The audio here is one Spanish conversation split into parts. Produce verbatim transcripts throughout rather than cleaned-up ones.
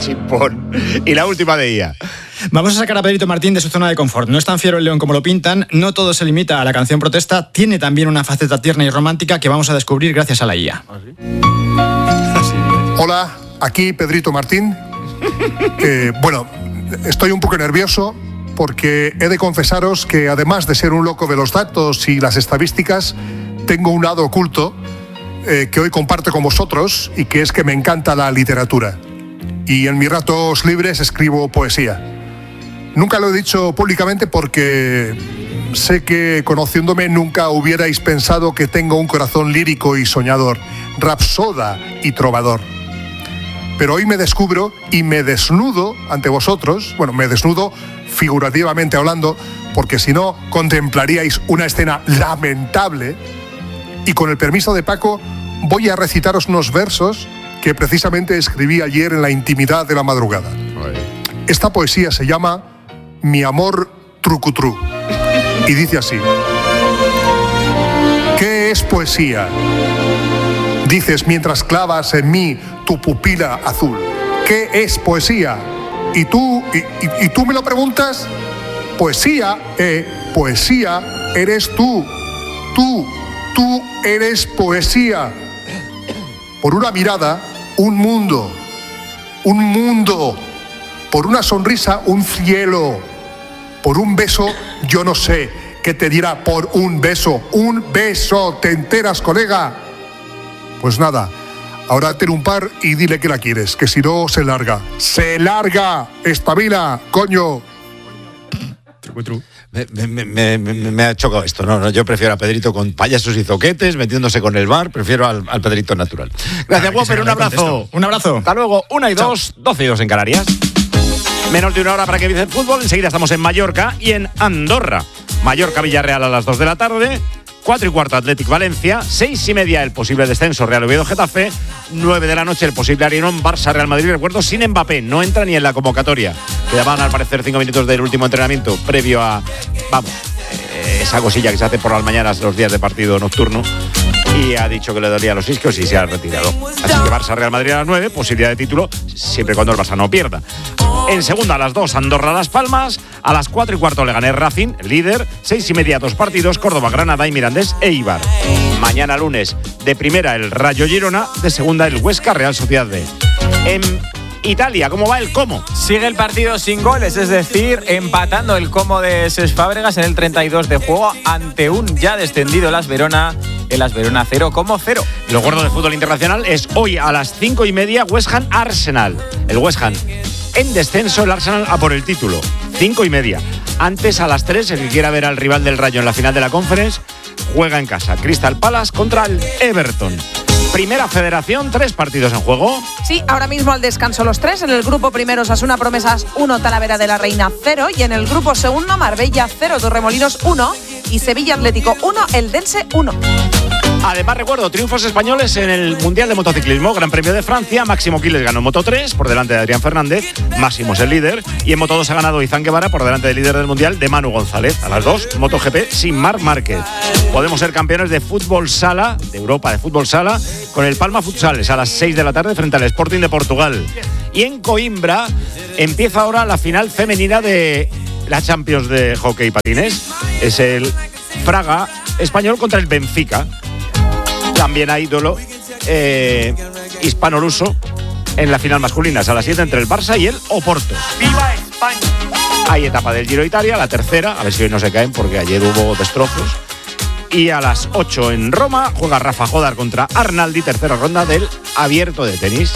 Chimpón. Y la última de ella. Vamos a sacar a Pedrito Martín de su zona de confort. No es tan fiero el león como lo pintan, no todo se limita a la canción protesta, tiene también una faceta tierna y romántica que vamos a descubrir gracias a la I A. ¿Ah, sí? Hola, aquí Pedrito Martín. Eh, bueno, estoy un poco nervioso porque he de confesaros que además de ser un loco de los datos y las estadísticas, tengo un lado oculto eh, que hoy comparto con vosotros y que es que me encanta la literatura. Y en mis ratos libres escribo poesía. Nunca lo he dicho públicamente porque sé que conociéndome nunca hubierais pensado que tengo un corazón lírico y soñador, rapsoda y trovador. Pero hoy me descubro y me desnudo ante vosotros, bueno, me desnudo figurativamente hablando, porque si no contemplaríais una escena lamentable. Y con el permiso de Paco, voy a recitaros unos versos que precisamente escribí ayer en la intimidad de la madrugada. Esta poesía se llama Mi amor trucutru y dice así: ¿qué es poesía? Dices mientras clavas en mí tu pupila azul. ¿Qué es poesía? Y tú, y, y, y tú me lo preguntas. Poesía, eh, poesía eres tú. Tú, tú eres poesía. Por una mirada, un mundo. Un mundo. Por una sonrisa, un cielo. Por un beso, yo no sé qué te dirá por un beso. Un beso, ¿te enteras, colega? Pues nada, ahora ten un par y dile que la quieres, que si no se larga. ¡Se larga! ¡Espabila, coño! Me, me, me, me, me ha chocado esto, no, no, yo prefiero a Pedrito con payasos y zoquetes, metiéndose con el bar, prefiero al, al Pedrito natural. Gracias, Whopper, un abrazo. Un abrazo. Hasta luego, una y Chao. dos, doce y dos en Canarias. Menos de una hora para que empiece el fútbol, enseguida estamos en Mallorca y en Andorra. Mallorca-Villarreal a las dos de la tarde. cuatro y cuarto Athletic Valencia, seis y media el posible descenso Real Oviedo Getafe, nueve de la noche el posible arenón Barça Real Madrid. Recuerdo, sin Mbappé, no entra ni en la convocatoria. Quedaban al parecer cinco minutos del último entrenamiento previo a, vamos, eh, esa cosilla que se hace por las mañanas los días de partido nocturno. Y ha dicho que le dolía los isquios y se ha retirado. Así que Barça Real Madrid a las nueve, posibilidad de título, siempre y cuando el Barça no pierda. En segunda a las dos, Andorra Las Palmas. A las cuatro y cuarto, Leganés Racing, líder. Seis y media, dos partidos, Córdoba, Granada y Mirandés e Eibar. Mañana lunes, de primera el Rayo Girona, de segunda el Huesca Real Sociedad B. En Italia, ¿cómo va el Como? Sigue el partido sin goles, es decir, empatando el Como de Cesc Fábregas en el treinta y dos de juego ante un ya descendido Las Verona. El Las Verona cero como cero. Lo gordo de fútbol internacional es hoy a las cinco y media West Ham Arsenal. El West Ham en descenso, el Arsenal a por el título. Cinco y media. Antes a las tres, el que quiera ver al rival del Rayo en la final de la Conference, juega en casa. Crystal Palace contra el Everton. Primera Federación, tres partidos en juego. Sí, ahora mismo al descanso los tres. En el grupo primero, Osasuna Promesas uno, Talavera de la Reina cero. Y en el grupo segundo, Marbella cero, Torremolinos uno. Y Sevilla Atlético uno, Eldense uno. Además, recuerdo, triunfos españoles en el Mundial de Motociclismo, Gran Premio de Francia. Máximo Quiles ganó en Moto tres por delante de Adrián Fernández. Máximo es el líder. Y en Moto dos ha ganado Izan Guevara por delante del líder del Mundial, de Manu González. A las dos, MotoGP sin Marc Márquez. Podemos ser campeones de fútbol sala, de Europa, de fútbol sala, con el Palma Futsales a las seis de la tarde frente al Sporting de Portugal. Y en Coimbra empieza ahora la final femenina de la Champions de hockey y patines. Es el Fraga español contra el Benfica. También hay duelo eh, hispano-luso en la final masculina. Es a las siete entre el Barça y el Oporto. ¡Viva España! Hay etapa del Giro de Italia, la tercera. A ver si hoy no se caen porque ayer hubo destrozos. Y a las ocho en Roma juega Rafa Jodar contra Arnaldi, tercera ronda del Abierto de tenis.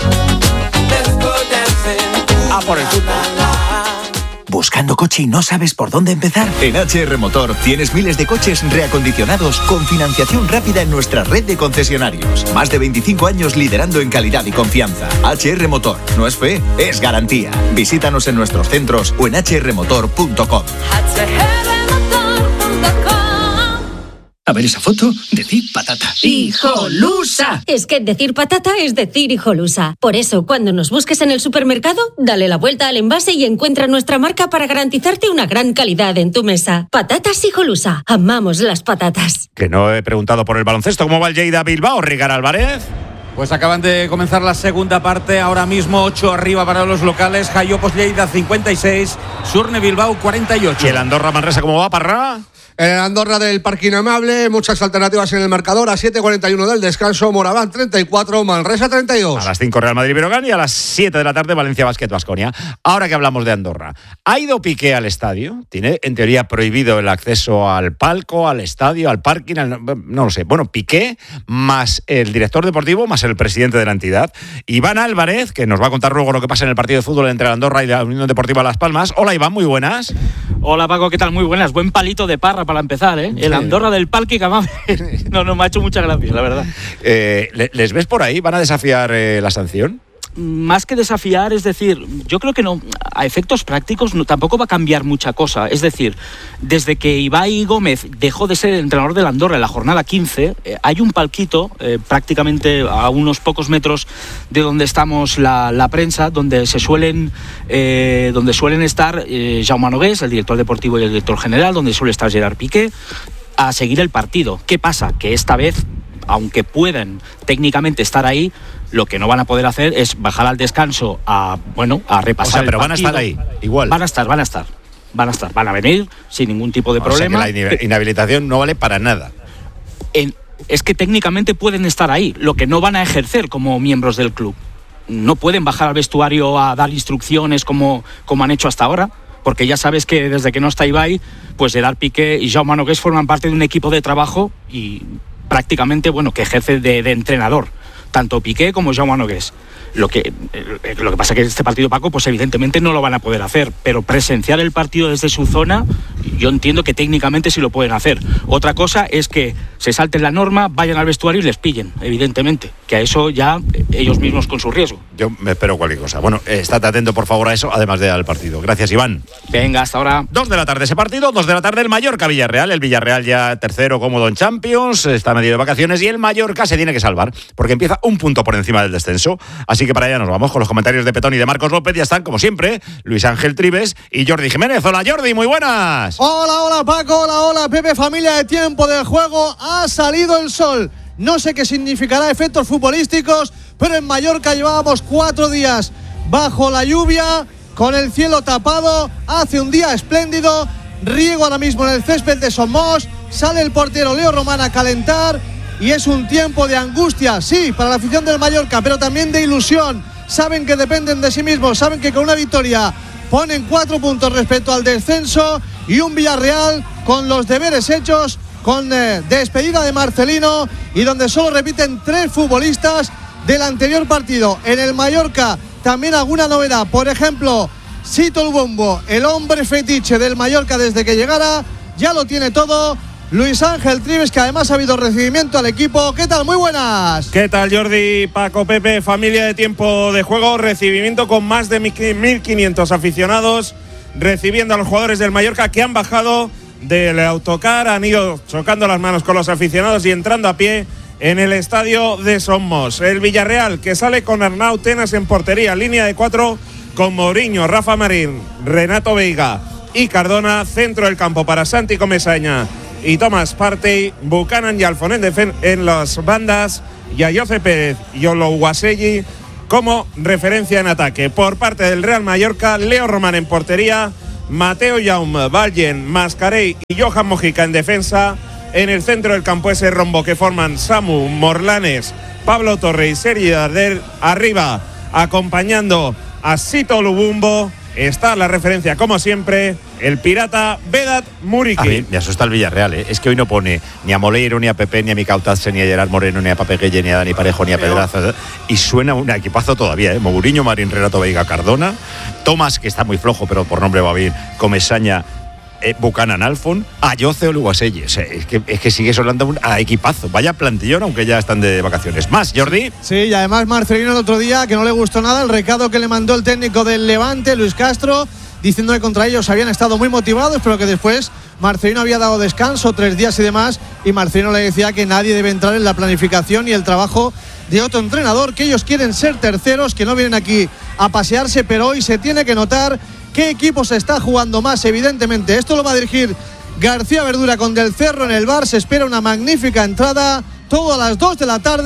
A por el fútbol. ¿Buscando coche y no sabes por dónde empezar? En H R Motor tienes miles de coches reacondicionados con financiación rápida en nuestra red de concesionarios. Más de veinticinco años liderando en calidad y confianza. H R Motor. No es fe, es garantía. Visítanos en nuestros centros o en h r motor punto com. A ver esa foto, decir patata. ¡Hijolusa! Es que decir patata es decir hijolusa. Por eso, cuando nos busques en el supermercado, dale la vuelta al envase y encuentra nuestra marca para garantizarte una gran calidad en tu mesa. Patatas Hijolusa. Amamos las patatas. Que no he preguntado por el baloncesto. ¿Cómo va el Lleida Bilbao, Rigar Álvarez? Pues acaban de comenzar la segunda parte, ahora mismo ocho arriba para los locales, Jaiopos Lleida cincuenta y seis, Surne Bilbao cuarenta y ocho. ¿Y el Andorra Manresa cómo va, Parra? El Andorra del Parque Amable, muchas alternativas en el marcador, a siete cuarenta y uno del descanso, Moraván treinta y cuatro, Manresa treinta y dos. A las cinco Real Madrid Breogán y a las siete de la tarde Valencia Basket Baskonia. Ahora que hablamos de Andorra, ¿ha ido Piqué al estadio? Tiene en teoría prohibido el acceso al palco, al estadio, al parking, al, no lo sé. Bueno, Piqué más el director deportivo más el presidente de la entidad, Iván Álvarez, que nos va a contar luego lo que pasa en el partido de fútbol entre el Andorra y la Unión Deportiva Las Palmas. Hola Iván, muy buenas. Hola Paco, ¿qué tal? Muy buenas. Buen palito de Parra para empezar, ¿eh? El Andorra del Palqui Camame. No, no, me ha hecho mucha gracia, la verdad. Eh, ¿Les ves por ahí? ¿Van a desafiar eh, la sanción? Más que desafiar, es decir, yo creo que no, a efectos prácticos no, tampoco va a cambiar mucha cosa. Es decir, desde que Ibai Gómez dejó de ser el entrenador del Andorra en la jornada quince, eh, hay un palquito eh, prácticamente a unos pocos metros de donde estamos la, la prensa, donde se suelen eh, donde suelen estar eh, Jaume Nogués, el director deportivo y el director general, donde suele estar Gerard Piqué, a seguir el partido. ¿Qué pasa? Que esta vez, aunque puedan técnicamente estar ahí, lo que no van a poder hacer es bajar al descanso a, bueno, a repasar. O sea, pero el van a estar ahí, igual. Van a estar, van a estar, van a estar, van a venir sin ningún tipo de o problema. sea que la inhabilitación no vale para nada. En, es que técnicamente pueden estar ahí, lo que no van a ejercer como miembros del club. No pueden bajar al vestuario a dar instrucciones como, como han hecho hasta ahora, porque ya sabes que desde que no está Ibai, pues Gerard Piqué y Jaume Nogués forman parte de un equipo de trabajo y prácticamente, bueno, que ejerce de, de entrenador, tanto Piqué como Jaume Nogués. Lo que, lo que pasa es que este partido, Paco, pues evidentemente no lo van a poder hacer, pero presenciar el partido desde su zona, yo entiendo que técnicamente sí lo pueden hacer. Otra cosa es que se salten la norma, vayan al vestuario y les pillen, evidentemente, que a eso ya ellos mismos con su riesgo. Yo me espero cualquier cosa. Bueno, eh, estate atento por favor a eso, además de al partido. Gracias, Iván. Venga, hasta ahora. Dos de la tarde ese partido, dos de la tarde el Mallorca-Villarreal. El Villarreal ya tercero cómodo en Champions, está medio de vacaciones y el Mallorca se tiene que salvar, porque empieza un punto por encima del descenso. Así que para allá nos vamos con los comentarios de Petón y de Marcos López. Ya están, como siempre, Luis Ángel Trives y Jordi Jiménez. Hola Jordi, muy buenas. Hola, hola Paco, hola, hola Pepe, familia de Tiempo de Juego. Ha salido el sol. No sé qué significará efectos futbolísticos, pero en Mallorca llevábamos cuatro días bajo la lluvia, con el cielo tapado. Hace un día espléndido. Riego ahora mismo en el césped de Somos. Sale el portero Leo Román a calentar. Y es un tiempo de angustia, sí, para la afición del Mallorca, pero también de ilusión. Saben que dependen de sí mismos, saben que con una victoria ponen cuatro puntos respecto al descenso, y un Villarreal con los deberes hechos, con eh, despedida de Marcelino, y donde solo repiten tres futbolistas del anterior partido. En el Mallorca también alguna novedad, por ejemplo, Sito Lubombo, el hombre fetiche del Mallorca desde que llegara, ya lo tiene todo. Luis Ángel Trives, que además ha habido recibimiento al equipo. ¿Qué tal? Muy buenas. ¿Qué tal, Jordi, Paco, Pepe, familia de Tiempo de Juego? Recibimiento con más de mil quinientos aficionados recibiendo a los jugadores del Mallorca que han bajado del autocar, han ido chocando las manos con los aficionados y entrando a pie en el estadio de Somos. El Villarreal, que sale con Arnau Tenas en portería, línea de cuatro con Mourinho, Rafa Marín, Renato Veiga y Cardona. Centro del campo para Santi Comesaña y Thomas Partey, Buchanan y Alfon en, defen- en las bandas, y a Jose Pérez y Ologuasegui como referencia en ataque. Por parte del Real Mallorca, Leo Román en portería, Mateo Jaume, Vallen, Mascarell y Johan Mojica en defensa. En el centro del campo ese rombo que forman Samu, Morlanes, Pablo Torre y Sergi Darder. Arriba, acompañando a Sito Lubumbo, está la referencia, como siempre, el pirata Vedat Muriqui. A mí me asusta el Villarreal, ¿eh? Es que hoy no pone ni a Moleiro, ni a Pepe, ni a Micautazze, ni a Gerard Moreno, ni a Pape Gueye, ni a Dani Parejo, ni a Pedraza. Y suena un equipazo todavía, ¿eh? Mourinho, Marín, Renato Veiga, Cardona, Tomás, que está muy flojo, pero por nombre va bien, Comesaña, eh, Buchanan, Alfon, Ayoce Oluwasegui. O sea, es, que, es que sigue sonando un a equipazo. Vaya plantillón, aunque ya están de vacaciones. Más, Jordi. Sí, y además Marcelino el otro día, que no le gustó nada el recado que le mandó el técnico del Levante, Luis Castro, diciendo que contra ellos habían estado muy motivados, pero que después Marcelino había dado descanso, tres días y demás, y Marcelino le decía que nadie debe entrar en la planificación y el trabajo de otro entrenador, que ellos quieren ser terceros, que no vienen aquí a pasearse, pero hoy se tiene que notar qué equipo se está jugando más, evidentemente. Esto lo va a dirigir García Verdura con Del Cerro en el bar. Se espera una magnífica entrada, todo a las dos de la tarde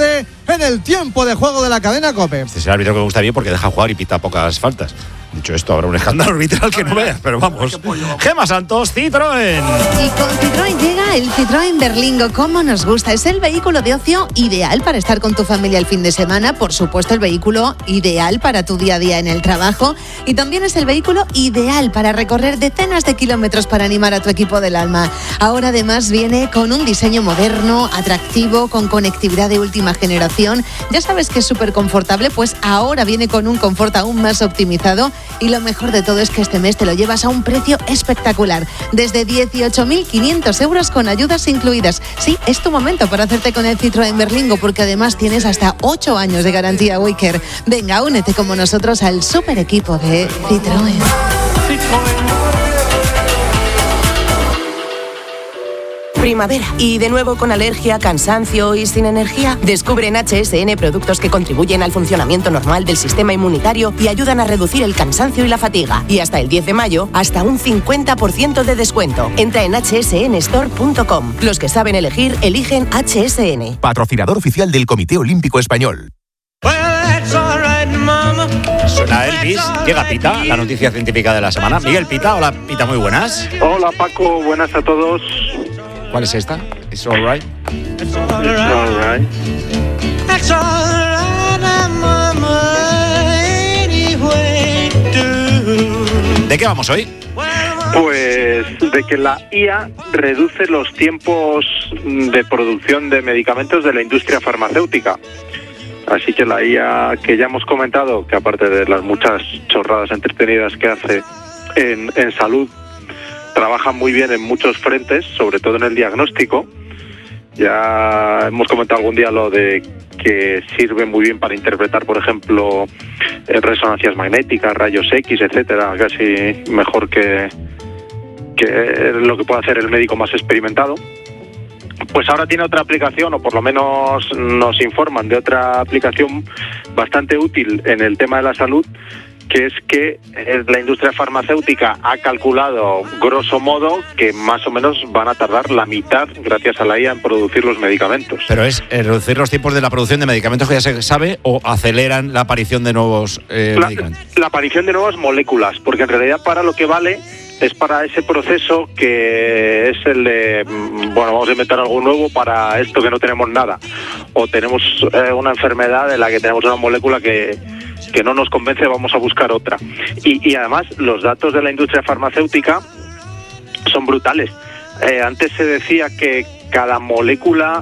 en el tiempo de juego de la cadena COPE. Este es el árbitro que me gusta bien porque deja jugar y pita pocas faltas. Dicho esto, habrá un escándalo arbitral que no veas, pero vamos. Gema Santos, Citroën. Y con Citroën llega el Citroën Berlingo. Como nos gusta, es el vehículo de ocio ideal para estar con tu familia el fin de semana. Por supuesto, el vehículo ideal para tu día a día en el trabajo. Y también es el vehículo ideal para recorrer decenas de kilómetros para animar a tu equipo del alma. Ahora además viene con un diseño moderno, atractivo, con conectividad de última generación. Ya sabes que es súper confortable, pues ahora viene con un confort aún más optimizado. Y lo mejor de todo es que este mes te lo llevas a un precio espectacular, desde dieciocho mil quinientos euros con ayudas incluidas. Sí, es tu momento para hacerte con el Citroën Berlingo, porque además tienes hasta ocho años de garantía Wicker. Venga, únete como nosotros al super equipo de Citroën. Primavera. Y de nuevo con alergia, cansancio y sin energía. Descubre en H S N productos que contribuyen al funcionamiento normal del sistema inmunitario y ayudan a reducir el cansancio y la fatiga. Y hasta el diez de mayo, hasta un cincuenta por ciento de descuento. Entra en hache ese ene store punto com. Los que saben elegir, eligen H S N. Patrocinador oficial del Comité Olímpico Español. Suena Elvis, llega Pita, la noticia científica de la semana. Miguel Pita, hola Pita, muy buenas. Hola Paco, buenas a todos. ¿Cuál es esta? It's alright. It's alright. It's ¿De qué vamos hoy? Pues de que la I A reduce los tiempos de producción de medicamentos de la industria farmacéutica. Así que la I A, que ya hemos comentado, que aparte de las muchas chorradas entretenidas que hace en, en salud, trabaja muy bien en muchos frentes, sobre todo en el diagnóstico. Ya hemos comentado algún día lo de que sirve muy bien para interpretar, por ejemplo, resonancias magnéticas, rayos X, etcétera, casi mejor que, que lo que puede hacer el médico más experimentado. Pues ahora tiene otra aplicación, o por lo menos nos informan de otra aplicación bastante útil en el tema de la salud, que es que la industria farmacéutica ha calculado, grosso modo, que más o menos van a tardar la mitad, gracias a la I A, en producir los medicamentos. ¿Pero es reducir los tiempos de la producción de medicamentos que ya se sabe o aceleran la aparición de nuevos eh, la, medicamentos? La aparición de nuevas moléculas, porque en realidad para lo que vale es para ese proceso que es el de, bueno, vamos a inventar algo nuevo para esto que no tenemos nada. O tenemos eh, una enfermedad en la que tenemos una molécula que... que no nos convence, vamos a buscar otra. Y, y además los datos de la industria farmacéutica son brutales. Eh, antes se decía que cada molécula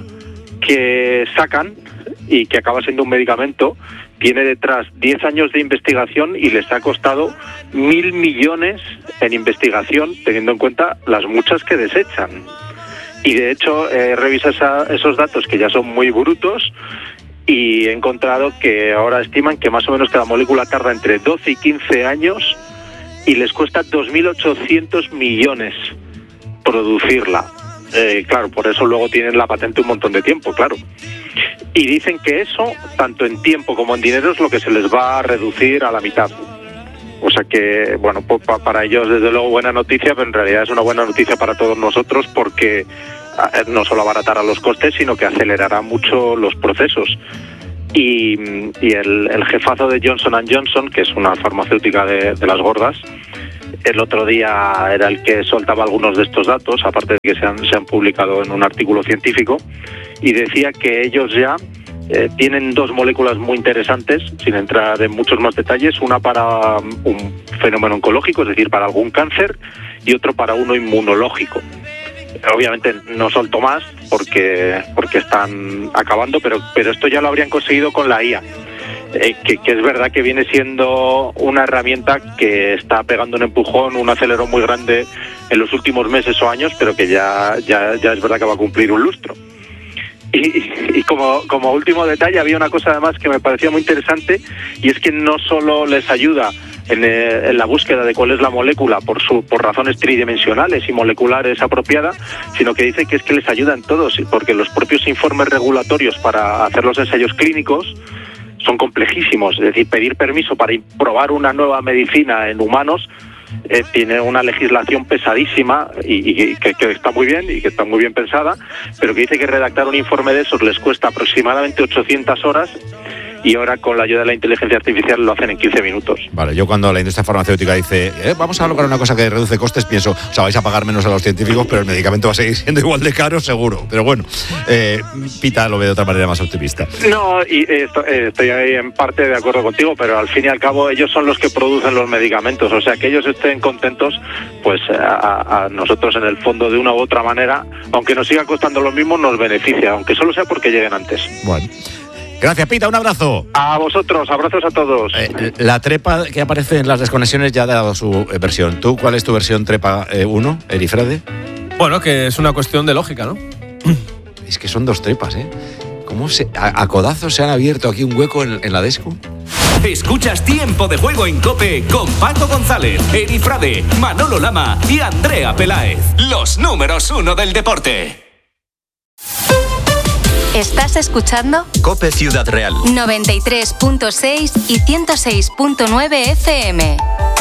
que sacan y que acaba siendo un medicamento tiene detrás diez años de investigación y les ha costado mil millones en investigación, teniendo en cuenta las muchas que desechan. Y de hecho, eh, revisa esa, esos datos que ya son muy brutos, y he encontrado que ahora estiman que más o menos cada molécula tarda entre doce y quince años y les cuesta dos mil ochocientos millones producirla. Eh, claro, por eso luego tienen la patente un montón de tiempo, claro. Y dicen que eso, tanto en tiempo como en dinero, es lo que se les va a reducir a la mitad. O sea que, bueno, pues para ellos desde luego buena noticia, pero en realidad es una buena noticia para todos nosotros porque no solo abaratará los costes, sino que acelerará mucho los procesos. Y, y el, el jefazo de Johnson and Johnson, que es una farmacéutica de, de las gordas, el otro día era el que soltaba algunos de estos datos, aparte de que se han, se han publicado en un artículo científico, y decía que ellos ya eh, tienen dos moléculas muy interesantes, sin entrar en muchos más detalles, una para un fenómeno oncológico, es decir, para algún cáncer, y otro para uno inmunológico. Obviamente no soltó más porque porque están acabando, pero pero esto ya lo habrían conseguido con la I A, eh, que, que es verdad que viene siendo una herramienta que está pegando un empujón, un acelerón muy grande en los últimos meses o años, pero que ya ya ya es verdad que va a cumplir un lustro. Y, y como, como último detalle, había una cosa además que me parecía muy interesante, y es que no solo les ayuda en, eh, en la búsqueda de cuál es la molécula por su por razones tridimensionales y moleculares apropiadas, sino que dice que es que les ayuda en todos, porque los propios informes regulatorios para hacer los ensayos clínicos son complejísimos. Es decir, pedir permiso para probar una nueva medicina en humanos eh, tiene una legislación pesadísima y, y que, que está muy bien y que está muy bien pensada, pero que dice que redactar un informe de esos les cuesta aproximadamente ochocientas horas. Y ahora con la ayuda de la inteligencia artificial lo hacen en quince minutos. Vale, yo cuando la industria farmacéutica dice eh, vamos a lograr una cosa que reduce costes, pienso, o sea, vais a pagar menos a los científicos, pero el medicamento va a seguir siendo igual de caro, seguro. Pero bueno, eh, Pita lo ve de otra manera más optimista. No, y eh, esto, eh, estoy ahí en parte de acuerdo contigo, pero al fin y al cabo ellos son los que producen los medicamentos. O sea, que ellos estén contentos, pues a, a nosotros en el fondo de una u otra manera, aunque nos siga costando lo mismo, nos beneficia, aunque solo sea porque lleguen antes. Bueno. Gracias, Pita, un abrazo. A vosotros, abrazos a todos. Eh, la trepa que aparece en las desconexiones ya ha dado su eh, versión. ¿Tú cuál es tu versión trepa uno, eh, Erifrade? Bueno, que es una cuestión de lógica, ¿no? Es que son dos trepas, ¿eh? ¿Cómo se, a, a codazos se han abierto aquí un hueco en, en la Desco? Escuchas Tiempo de Juego en COPE con Paco González, Erifrade, Manolo Lama y Andrea Peláez. Los números uno del deporte. ¿Estás escuchando? COPE Ciudad Real. noventa y tres punto seis y ciento seis punto nueve F M.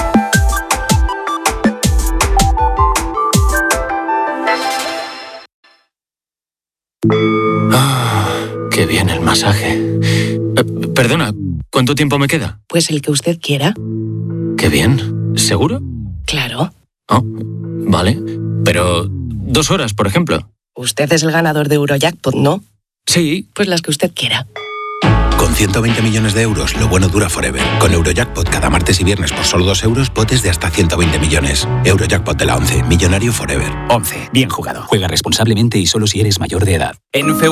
Ah, qué bien el masaje. Eh, perdona, ¿cuánto tiempo me queda? Pues el que usted quiera. Qué bien. ¿Seguro? Claro. Oh, vale. Pero dos horas, por ejemplo. Usted es el ganador de Eurojackpot, ¿no? Sí. Pues las que usted quiera. Con ciento veinte millones de euros, lo bueno dura forever. Con Eurojackpot cada martes y viernes por solo dos euros, potes de hasta ciento veinte millones. Eurojackpot de la once, millonario forever. once. Bien jugado. Juega responsablemente y solo si eres mayor de edad. En